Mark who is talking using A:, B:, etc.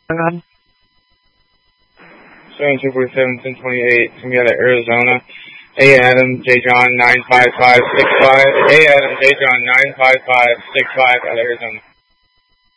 A: 7247, 1028, from out of Arizona. A. Adam J. John 95565. A. Adam J. John 95565 out of Arizona.